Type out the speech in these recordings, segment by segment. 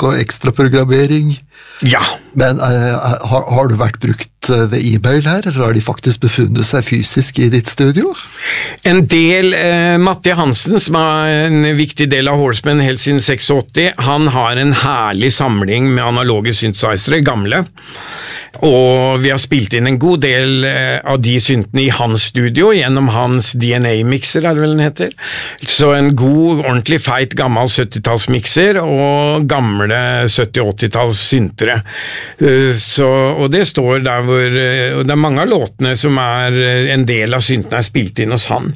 musikk og ekstra programmering. Ja. Men har du vært brukt ved e-mail her, eller har de faktisk befunnet seg fysisk i ditt studio? En del, Matti Hansen, som er en viktig del av Horseman helt siden 86, han har en herlig samling med analoge synthesizere, gamle. Og vi har spilt inn en god del av de syntene i hans studio gjennom hans DNA-mixer, er det vel den heter. Så en god, ordentlig feit, gammel 70-tallsmixer og gamle 70-80-talls syntere. Og det står der hvor og det er mange av låtene som er en del av syntene er spilt inn hos han.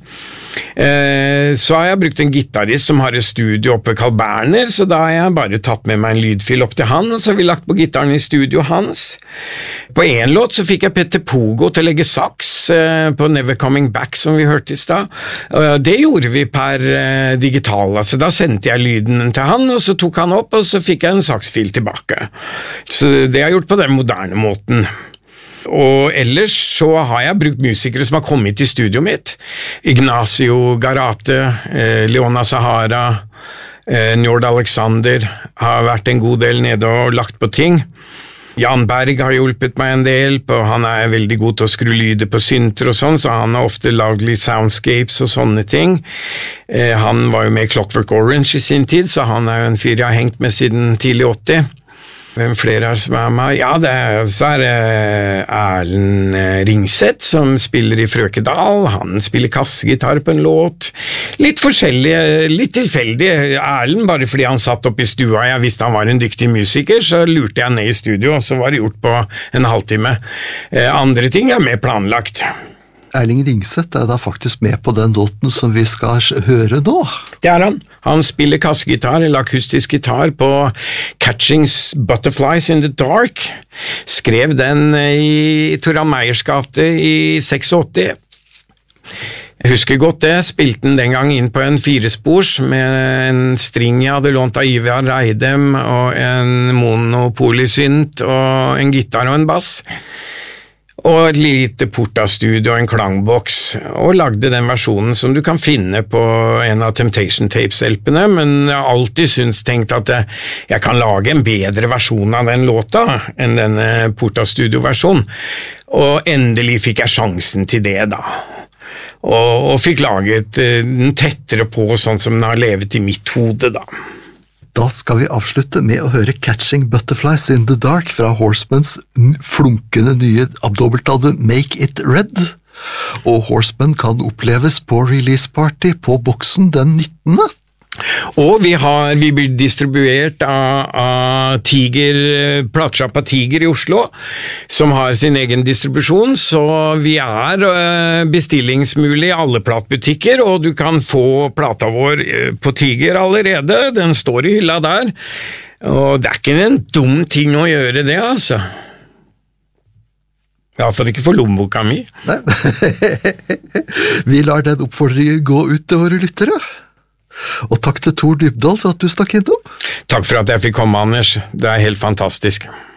Så har jeg brukt en gitarist som har et studio oppe ved Carl Berner, så da har jeg bare tatt med meg en lydfil opp til han, og så har vi lagt på gitaren i studio hans. På en låt så fikk jeg Petter Pogo til å legge saks på Never Coming Back, som vi hørte i sted. Det gjorde vi per digital, altså da sendte jeg lyden til han, og så tok han opp, og så fikk jeg en saksfil tilbake. Så det har jeg gjort på den moderne måten. Og ellers så har jeg brukt musikere som har kommet i studioet mitt. Ignacio Garate, Leona Sahara, Njord Alexander har vært en god del nede og lagt på ting. Jan Berg har hjulpet meg en del, han er veldig god til å skru lyder på synter og sånn, så han har ofte lagd litt soundscapes og sånne ting. Han var jo med i Clockwork Orange i sin tid, så han er jo en fyr jeg har hengt med siden tidlig 80. Hvem flere er som er med? Ja, så er det Erlend Ringseth som spiller i Frøkedal. Han spiller kassegitar på en låt. Litt forskjellig, litt tilfeldig. Erlend, bare fordi han satt opp i stua, jeg visste han var en dyktig musiker, så lurte jeg ned i studio, og så var det gjort på en halvtime. Andre ting er mer planlagt. Erling Ringseth er da faktisk med på den låten som vi skal høre nå. Det er han. Han spiller kassegitar, eller akustisk gitar, på Catching Butterflies in the Dark. Skrev den i Toran Meyers gate i 86. Jeg husker godt det, spilte den gang inn på en 4-spors med en string jeg hadde lånt av Ivar Reidem, og en monopolysynt, og en gitar og en bass. Og et lite portastudio og en klangboks, og lagde den versjonen som du kan finne på en av Temptation Tapes-LP-ene, men jeg har alltid tenkt at jeg kan lage en bedre versjon av den låta enn denne portastudio-versjonen, og endelig fikk jeg sjansen til det da. Og fikk laget den tettere på sånn som den har levet i mitt hode da. Da skal vi avslutte med å høre Catching Butterflies in the Dark fra Horsemans flunkende nye dobbeltalbum Make It Red. Og Horseman kan oppleves på release party på Boksen den 19. Og vi blir distribuert av Tiger, platesjappa Tiger i Oslo, som har sin egen distribusjon, så vi er bestillingsmulig i alle platebutikker, og du kan få plata vår på Tiger allerede, den står i hylla der, og det er ikke en dum ting å gjøre det, altså. I hvert fall ikke for lommeboka mi. Nei. Vi lar den oppfordringen gå ut til våre lyttere. Og takk til Tor Dybdahl for at du stakk innom. Takk for at jeg fikk komme, Anders. Det er helt fantastisk.